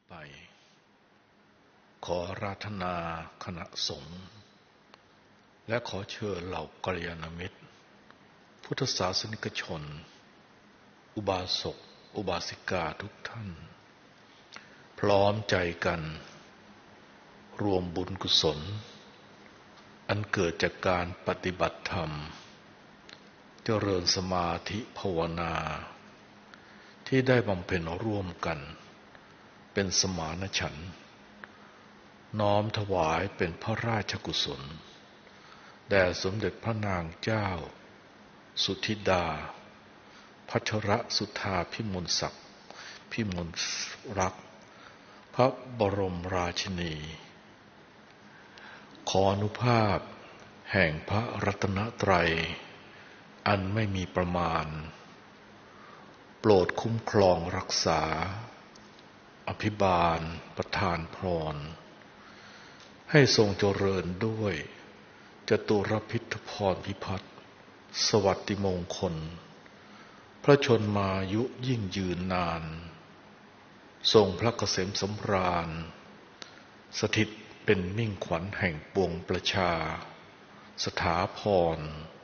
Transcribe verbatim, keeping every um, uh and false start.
ไปขออาราธนาคณะสงฆ์และขอเชิญเหล่ากัลยาณมิตรพุทธศาสนิกชนอุบาสกอุบาสิกาทุกท่านพร้อมใจกันรวมบุญกุศลอันเกิดจากการปฏิบัติธรรมเจริญสมาธิภาวนาที่ได้บำเพ็ญร่วมกันเป็นสมานฉันท์น้อมถวายเป็นพระราชกุศลแด่สมเด็จพระนางเจ้าสุธิดาพัชรสุธาพิมลศักดิ์พิมลรักษ์พระบรมราชินีขออนุภาพแห่งพระรัตนตรัยอันไม่มีประมาณโปรดคุ้มครองรักษาอภิบาลประทานพรให้ทรงเจริญด้วยจตุรพิธพรพิพัฒน์สวัสดิมงคลพระชนมายุยิ่งยืนนานทรงพระเกษมสำราญสถิตเป็นมิ่งขวัญแห่งปวงประชาสถาพร